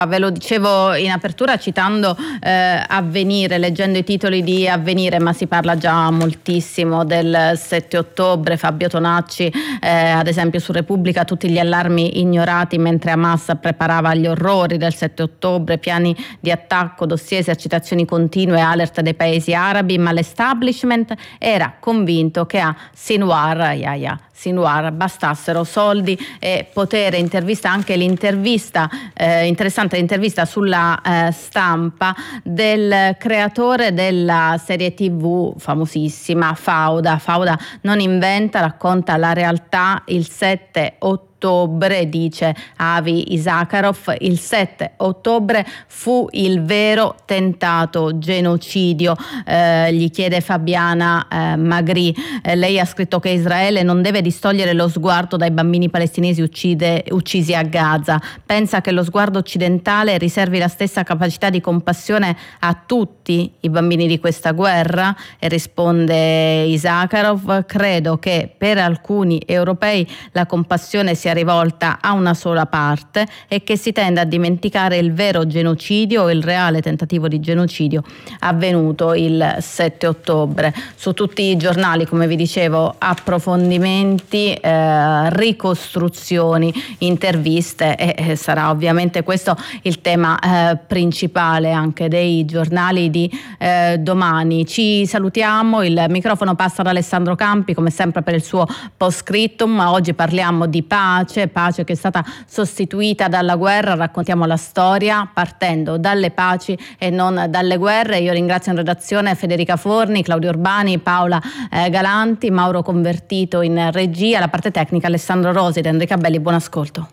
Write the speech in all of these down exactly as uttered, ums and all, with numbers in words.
Ve lo dicevo in apertura citando eh, Avvenire, leggendo i titoli di Avvenire, ma si parla già moltissimo del sette ottobre. Fabio Tonacci, eh, ad esempio su Repubblica, tutti gli allarmi ignorati mentre Hamas preparava gli orrori del sette ottobre, piani di attacco, dossier, esercitazioni continue, alert dei paesi arabi, ma l'establishment era convinto che a Sinwar, ya, ya, Sinwar bastassero soldi e potere. Intervista anche l'intervista eh, interessante l'intervista sulla eh, Stampa del creatore della serie tivù famosissima Fauda. Fauda non inventa, racconta la realtà. Il sette ottobre, dice Avi Isakharov, il sette ottobre fu il vero tentato genocidio, eh, gli chiede Fabiana eh, Magri. Eh, lei ha scritto che Israele non deve distogliere lo sguardo dai bambini palestinesi uccide, uccisi a Gaza. Pensa che lo sguardo occidentale riservi la stessa capacità di compassione a tutti i bambini di questa guerra? E risponde Isakharov: credo che per alcuni europei la compassione sia rivolta a una sola parte e che si tenda a dimenticare il vero genocidio o il reale tentativo di genocidio avvenuto il sette ottobre. Su tutti i giornali, come vi dicevo, approfondimenti, eh, ricostruzioni, interviste, e eh, sarà ovviamente questo il tema eh, principale anche dei giornali di eh, domani. Ci salutiamo, il microfono passa ad Alessandro Campi come sempre per il suo post-scriptum. Oggi parliamo di pace, pace che è stata sostituita dalla guerra. Raccontiamo la storia partendo dalle paci e non dalle guerre. Io ringrazio in redazione Federica Forni, Claudio Urbani, Paola eh, Galanti, Mauro Convertito in regia, la parte tecnica Alessandro Rosi ed Enrica Belli. Buon ascolto.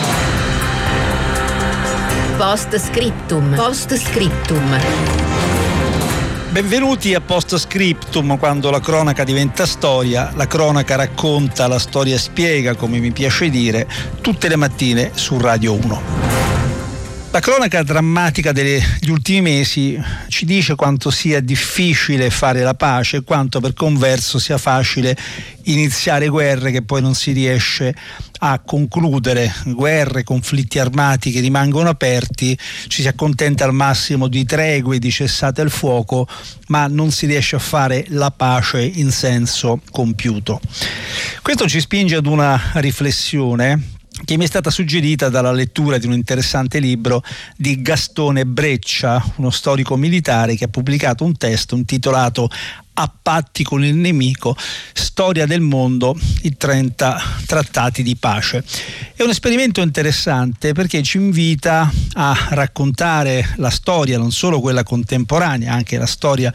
Post scriptum. Post scriptum. Benvenuti a Post Scriptum, quando la cronaca diventa storia, la cronaca racconta, la storia spiega, come mi piace dire, tutte le mattine su Radio uno. La cronaca drammatica degli ultimi mesi ci dice quanto sia difficile fare la pace e quanto per converso sia facile iniziare guerre che poi non si riesce a concludere, guerre, conflitti armati che rimangono aperti, ci si accontenta al massimo di tregue, di cessate il fuoco, ma non si riesce a fare la pace in senso compiuto. Questo ci spinge ad una riflessione che mi è stata suggerita dalla lettura di un interessante libro di Gastone Breccia, uno storico militare che ha pubblicato un testo intitolato A patti con il nemico, storia del mondo, i trenta trattati di pace. È un esperimento interessante perché ci invita a raccontare la storia, non solo quella contemporanea, anche la storia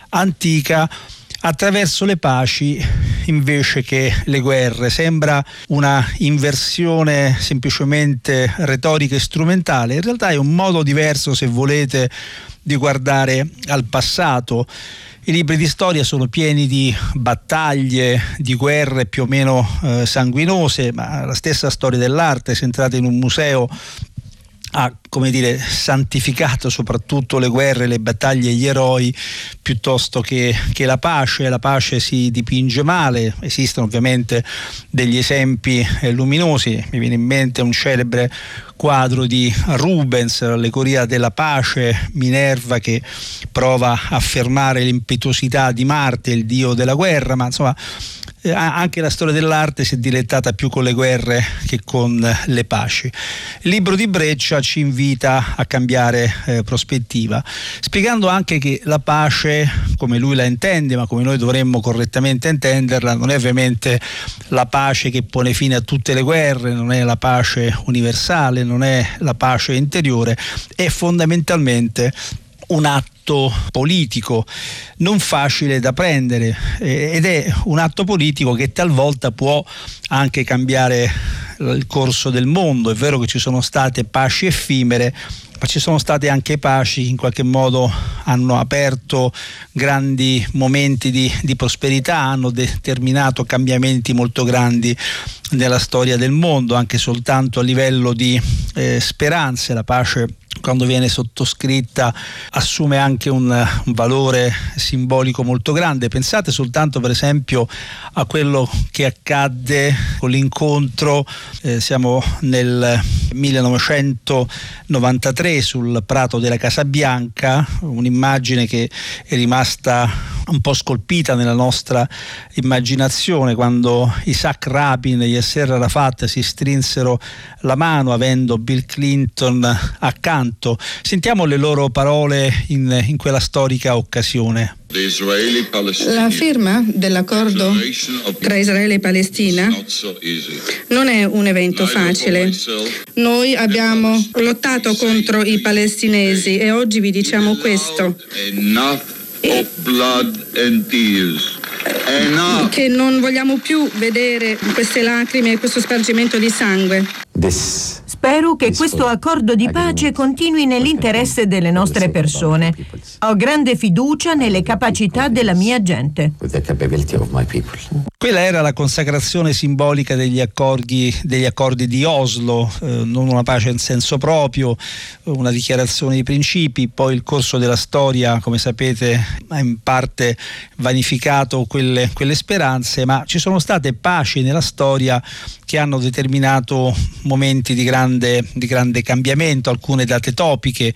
antica, attraverso le paci invece che le guerre. Sembra una inversione semplicemente retorica e strumentale, in realtà è un modo diverso, se volete, di guardare al passato. I libri di storia sono pieni di battaglie, di guerre più o meno eh, sanguinose, ma la stessa storia dell'arte, se entrate in un museo, ha, come dire, santificato soprattutto le guerre, le battaglie e gli eroi piuttosto che, che la pace. La pace si dipinge male, esistono ovviamente degli esempi eh, luminosi. Mi viene in mente un celebre quadro di Rubens, l'allegoria della pace, Minerva che prova a fermare l'impetuosità di Marte, il dio della guerra, ma insomma Eh, anche la storia dell'arte si è dilettata più con le guerre che con le paci. Il libro di Breccia ci invita a cambiare eh, prospettiva, spiegando anche che la pace, come lui la intende, ma come noi dovremmo correttamente intenderla, non è ovviamente la pace che pone fine a tutte le guerre, non è la pace universale, non è la pace interiore, è fondamentalmente un atto politico non facile da prendere eh, ed è un atto politico che talvolta può anche cambiare il corso del mondo. È vero che ci sono state paci effimere, ma ci sono state anche paci che in qualche modo hanno aperto grandi momenti di, di prosperità, hanno determinato cambiamenti molto grandi nella storia del mondo, anche soltanto a livello di eh, speranze. La pace, quando viene sottoscritta, assume anche un, un valore simbolico molto grande. Pensate soltanto per esempio a quello che accadde con l'incontro, eh, siamo nel millenovecentonovantatré sul prato della Casa Bianca, un'immagine che è rimasta un po' scolpita nella nostra immaginazione, quando Isaac Rabin e Yasser Arafat si strinsero la mano avendo Bill Clinton accanto. Sentiamo le loro parole in, in quella storica occasione. La firma dell'accordo tra Israele e Palestina non è un evento facile. Noi abbiamo lottato contro i palestinesi e oggi vi diciamo questo: che non vogliamo più vedere queste lacrime e questo spargimento di sangue. Spero che questo accordo di pace continui nell'interesse delle nostre persone. Ho grande fiducia nelle capacità della mia gente. Quella era la consacrazione simbolica degli accordi, degli accordi di Oslo, eh, non una pace in senso proprio, una dichiarazione di principi. Poi il corso della storia, come sapete, ha in parte vanificato quelle, quelle speranze, ma ci sono state paci nella storia che hanno determinato momenti di grande, di grande cambiamento, alcune date topiche.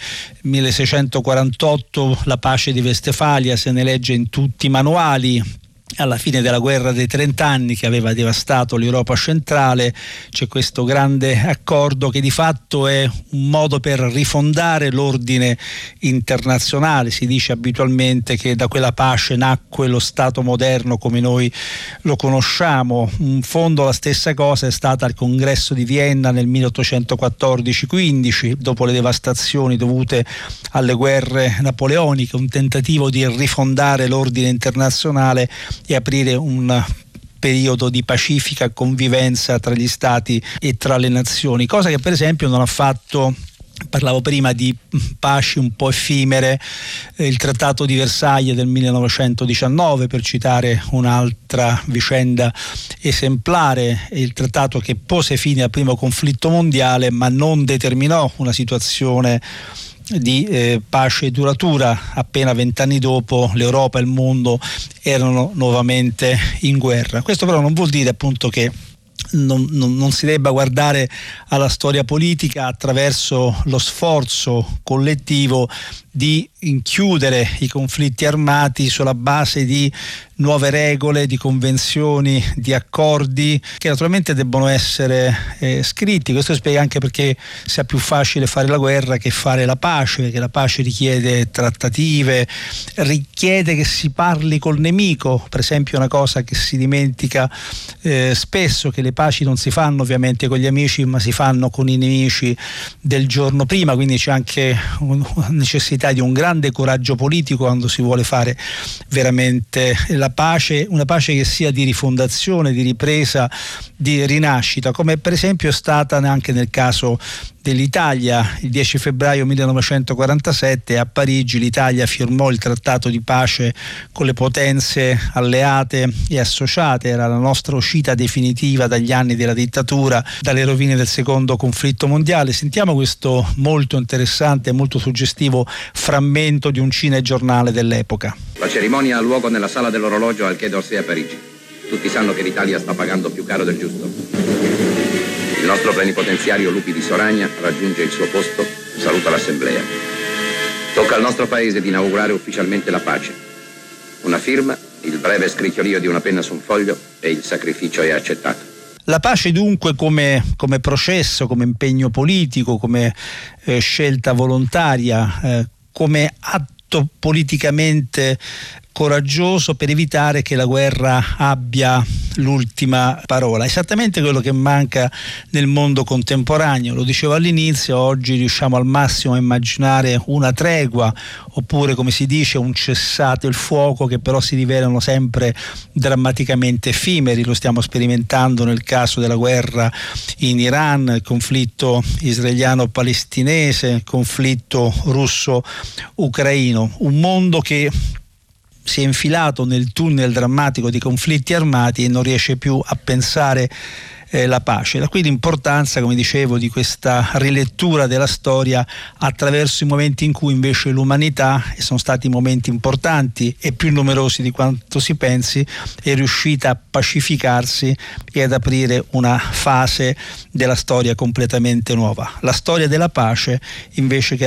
milleseicentoquarantotto, la pace di Westfalia, se ne legge in tutti i manuali. Alla fine della guerra dei trent'anni che aveva devastato l'Europa centrale c'è questo grande accordo che di fatto è un modo per rifondare l'ordine internazionale. Si dice abitualmente che da quella pace nacque lo Stato moderno come noi lo conosciamo. In fondo la stessa cosa è stata al Congresso di Vienna nel milleottocentoquattordici quindici, dopo le devastazioni dovute alle guerre napoleoniche, un tentativo di rifondare l'ordine internazionale e aprire un periodo di pacifica convivenza tra gli stati e tra le nazioni, cosa che per esempio non ha fatto. Parlavo prima di paci un po' effimere, eh, il Trattato di Versailles del millenovecentodiciannove, per citare un'altra vicenda esemplare, il trattato che pose fine al primo conflitto mondiale ma non determinò una situazione di eh, pace duratura. Appena vent'anni dopo l'Europa e il mondo erano nuovamente in guerra. Questo però non vuol dire appunto che Non, non, non si debba guardare alla storia politica attraverso lo sforzo collettivo di chiudere i conflitti armati sulla base di nuove regole, di convenzioni, di accordi che naturalmente debbono essere eh, scritti. Questo spiega anche perché sia più facile fare la guerra che fare la pace, perché la pace richiede trattative, richiede che si parli col nemico. Per esempio, una cosa che si dimentica eh, spesso, che le paci non si fanno ovviamente con gli amici ma si fanno con i nemici del giorno prima, quindi c'è anche una necessità di un grande coraggio politico quando si vuole fare veramente la pace, una pace che sia di rifondazione, di ripresa, di rinascita, come per esempio è stata anche nel caso dell'Italia. Il dieci febbraio millenovecentoquarantasette a Parigi l'Italia firmò il trattato di pace con le potenze alleate e associate. Era la nostra uscita definitiva dagli anni della dittatura, dalle rovine del secondo conflitto mondiale. Sentiamo questo molto interessante e molto suggestivo frammento di un cinegiornale dell'epoca. La cerimonia ha luogo nella sala dell'orologio al Quai d'Orsay a Parigi. Tutti sanno che l'Italia sta pagando più caro del giusto. Il nostro plenipotenziario Lupi di Soragna raggiunge il suo posto, saluta l'assemblea. Tocca al nostro paese di inaugurare ufficialmente la pace. Una firma, il breve scricchiolio di una penna su un foglio e il sacrificio è accettato. La pace dunque come, come processo, come impegno politico, come eh, scelta volontaria, eh, come atto politicamente coraggioso per evitare che la guerra abbia l'ultima parola. Esattamente quello che manca nel mondo contemporaneo. Lo dicevo all'inizio, oggi riusciamo al massimo a immaginare una tregua, oppure, come si dice, un cessate il fuoco, che però si rivelano sempre drammaticamente effimeri. Lo stiamo sperimentando nel caso della guerra in Iran, il conflitto israeliano-palestinese, il conflitto russo-ucraino. Un mondo che si è infilato nel tunnel drammatico di conflitti armati e non riesce più a pensare eh, la pace. Da qui l'importanza, come dicevo, di questa rilettura della storia attraverso i momenti in cui invece l'umanità, e sono stati momenti importanti e più numerosi di quanto si pensi, è riuscita a pacificarsi e ad aprire una fase della storia completamente nuova. La storia della pace invece che